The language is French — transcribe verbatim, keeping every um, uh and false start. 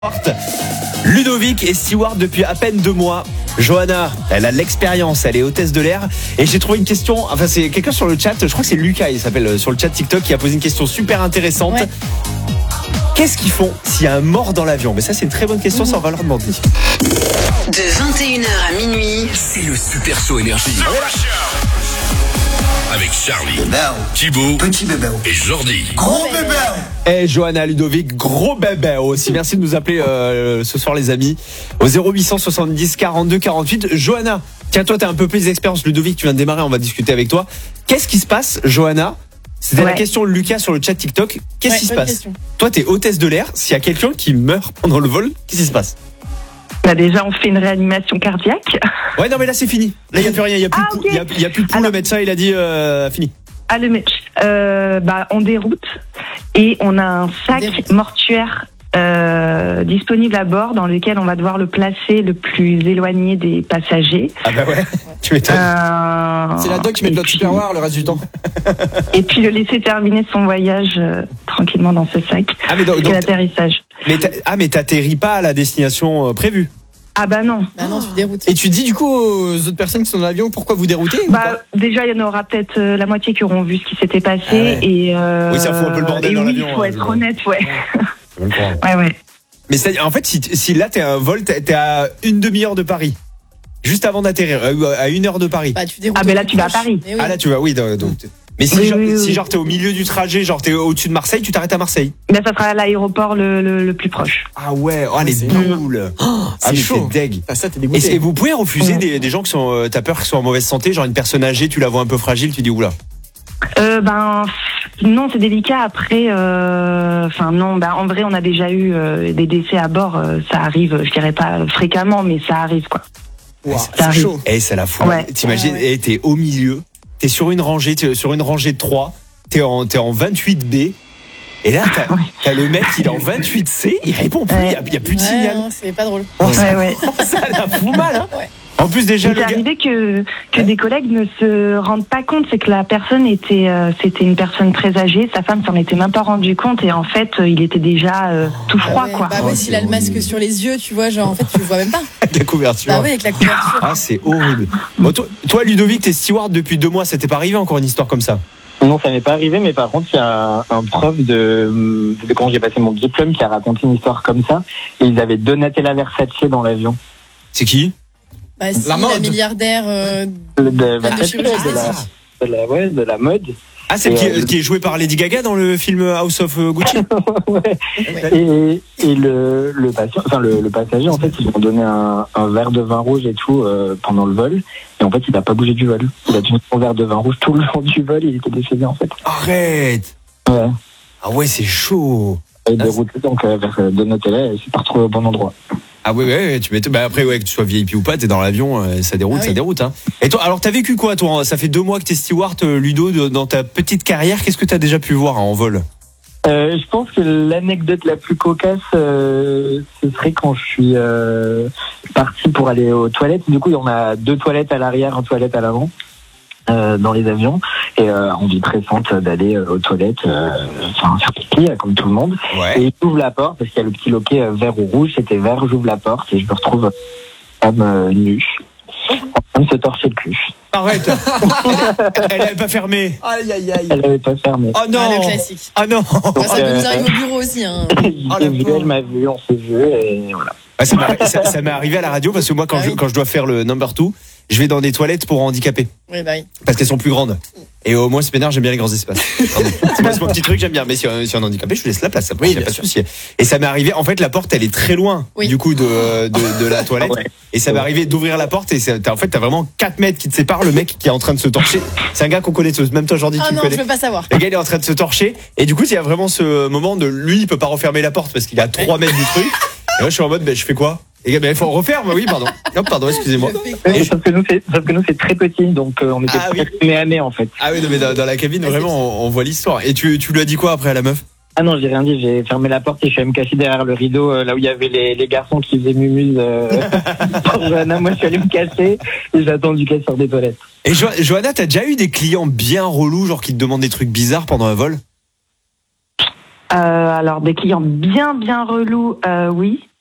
Ludovic est steward depuis à peine deux mois. Johanna, elle a de l'expérience, elle est hôtesse de l'air. Et j'ai trouvé une question, enfin c'est quelqu'un sur le chat, je crois que c'est Lucas, il s'appelle sur le chat TikTok, qui a posé une question super intéressante. Ouais. Qu'est-ce qu'ils font s'il y a un mort dans l'avion? Mais ça c'est une très bonne question, mmh. ça on va leur demander. De vingt et une heures à minuit, c'est le Super Show Énergie. Avec Charlie, Thibaut, petit bébé et Jordi. Gros bébé. Et Johanna, Ludovic, gros bébé aussi. Merci de nous appeler euh, ce soir les amis au zéro huit soixante-dix quarante-deux quarante-huit. Johanna, tiens toi t'as un peu plus d'expérience. Ludovic, tu viens de démarrer, on va discuter avec toi. Qu'est-ce qui se passe, Johanna? C'était ouais. la question de Lucas sur le chat TikTok. Qu'est-ce ouais, qui se passe question. Toi t'es hôtesse de l'air, s'il y a quelqu'un qui meurt pendant le vol, qu'est-ce qui se passe? Bah déjà, on fait une réanimation cardiaque. Ouais, non, mais là, c'est fini. Là, il n'y a plus rien. Il n'y a, ah, okay. a, a plus de pouls. Alors, le médecin, il a dit euh, fini. Ah, le médecin. Euh, bah, on déroute et on a un sac mortuaire euh, disponible à bord dans lequel on va devoir le placer le plus éloigné des passagers. Ah, bah ouais. Tu m'étonnes. Euh, c'est la doc qui met de l'autre superware le reste du temps. Et puis le laisser terminer son voyage euh, tranquillement dans ce sac. Ah, mais donc, c'est donc, l'atterrissage. Mais ah, mais t'atterris pas à la destination euh, prévue? Ah bah non. Bah non, tu déroutes. Et tu dis du coup aux autres personnes qui sont dans l'avion pourquoi vous déroutez? Bah déjà il y en aura peut-être euh, la moitié qui auront vu ce qui s'était passé. Ah ouais. Et euh, oui, ça fout un peu le bordel dans oui, l'avion. Il faut hein, être honnête, ouais. Ouais, ouais, ouais. Mais ça, en fait, si, si là t'es à un vol, t'es, t'es à une demi-heure de Paris, juste avant d'atterrir, à une heure de Paris. Bah, tu déroutes. Ah ben là tu vas à Paris. Oui. Ah là tu vas, oui. Donc, donc, mais si, oui, genre, oui, oui. si genre t'es au milieu du trajet, genre t'es au-dessus de Marseille, tu t'arrêtes à Marseille. Ben ça sera à l'aéroport le, le, le plus proche. Ah ouais, oh les boules. Oh, c'est ah, chaud. C'est deg. Ah, ça, t'es dégoûté. Et, et vous pouvez refuser ouais. des, des gens qui sont, euh, t'as peur qu'ils soient en mauvaise santé, genre une personne âgée, tu la vois un peu fragile, tu dis oula. Euh, ben non, c'est délicat. Après, enfin euh, non, ben en vrai, on a déjà eu euh, des décès à bord. Euh, ça arrive, je dirais pas fréquemment, mais ça arrive quoi. Wow, ça c'est arrive. Chaud. Et ça la fout. Ouais. T'imagines, ouais, ouais. t'es au milieu. T'es sur une rangée, t'es sur une rangée de trois, t'es en, t'es en vingt-huit B, et là, t'as, ouais. t'as le mec, il est en vingt-huit C, il répond plus, il ouais. n'y a, a plus de ouais, signal. Non, c'est pas drôle. Oh, ouais, ça, ouais. ça la fout mal, hein. Ouais. En plus, déjà, il est arrivé que, que des collègues ne se rendent pas compte, c'est que la personne était, euh, c'était une personne très âgée, sa femme s'en était même pas rendu compte, et en fait, euh, il était déjà euh, tout froid, ah ouais, quoi. Bah ouais, oh, s'il a le masque sur les yeux, tu vois, genre, en fait, tu le vois même pas. Avec la couverture. Bah oui, avec la couverture. Ah, c'est horrible. Bon, toi, toi, Ludovic, t'es steward depuis deux mois, ça t'est pas arrivé encore une histoire comme ça? Non, ça m'est pas arrivé, mais par contre, il y a un prof de, de quand j'ai passé mon diplôme qui a raconté une histoire comme ça, et ils avaient Donatella Versace dans l'avion. C'est qui? Bah, si, la, la milliardaire euh, de, de, bah, de, de, la, de, la, ouais, de la mode. Ah, c'est qui, euh, qui est joué par Lady Gaga dans le film House of Gucci. Ouais. Et, et le, le patient, enfin le, le passager, en fait, ils lui ont donné un, un verre de vin rouge et tout euh, pendant le vol. Et en fait, il n'a pas bougé du vol. Il a tenu son verre de vin rouge tout le long du vol. Et il était décédé, en fait. Arrête. Ouais. Ah ouais, c'est chaud. Et dérouté donc euh, vers Donatella, et c'est pas retrouvé au bon endroit. Ah ouais, ouais, tu m'étonnes. Bah après, ouais, que tu sois V I P ou pas, t'es dans l'avion, euh, ça déroute, ah oui. ça déroute, hein. Et toi, alors t'as vécu quoi, toi? Ça fait deux mois que t'es steward, Ludo, de, dans ta petite carrière. Qu'est-ce que t'as déjà pu voir hein, en vol? euh, Je pense que l'anecdote la plus cocasse, euh, ce serait quand je suis euh, parti pour aller aux toilettes. Du coup, on a deux toilettes à l'arrière, une toilette à l'avant. Euh, dans les avions et euh, envie pressante d'aller euh, aux toilettes euh, enfin faire pipi comme tout le monde ouais. Et j'ouvre la porte parce qu'il y a le petit loquet euh, vert ou rouge, c'était vert, j'ouvre la porte et je me retrouve euh, femme euh, nue en train de se torcher le cul. Arrête. Elle avait pas fermé. Aïe aïe aïe. Elle avait pas fermé. Oh non. Ah, le classique. Ah non. Donc, ça euh, nous arrive au bureau aussi hein. Oh, vu, elle m'a vu, on s'est vu et voilà. Ah, ça, m'est, ça, ça m'est arrivé à la radio parce que moi quand, ah, je, oui. quand je dois faire le number two, je vais dans des toilettes pour handicapés. Oui, bah oui. Parce qu'elles sont plus grandes. Et au moins, c'est pénard, j'aime bien les grands espaces. c'est, mon, c'est mon petit truc, j'aime bien. Mais si, si on est handicapé, je lui laisse la place. Après, il oui, n'y a pas de souci. Et ça m'est arrivé, en fait, la porte, elle est très loin, oui. du coup, de, de, de la toilette. Ouais. Et ça m'est arrivé d'ouvrir la porte et c'est, en fait, t'as vraiment quatre mètres qui te séparent. Le mec qui est en train de se torcher. C'est un gars qu'on connaît tous. Même toi, Jordi, oh tu non, le connais. Je veux pas savoir. Le gars, il est en train de se torcher. Et du coup, il y a vraiment ce moment de lui, il peut pas refermer la porte parce qu'il est à trois mètres du truc. Et moi, je suis en mode, ben, je fais quoi? Et ben, il faut refaire, bah oui, pardon. Non, pardon, excusez-moi. Oui, sauf que nous, c'est, sauf que nous, c'est très petit, donc euh, on était ah, presque oui. nez à nez, en fait. Ah oui, non, mais dans, dans la cabine, vraiment, on, on voit l'histoire. Et tu, tu lui as dit quoi après à la meuf? Ah non, j'ai rien dit, j'ai fermé la porte et je suis allé me cacher derrière le rideau, euh, là où il y avait les, les garçons qui faisaient mumuse. Euh, pour Johanna, moi, je suis allé me cacher et j'ai attendu qu'elle sorte des toilettes. Et jo- Johanna, t'as déjà eu des clients bien relous, genre qui te demandent des trucs bizarres pendant un vol? Euh, alors des clients bien bien relous, euh, oui.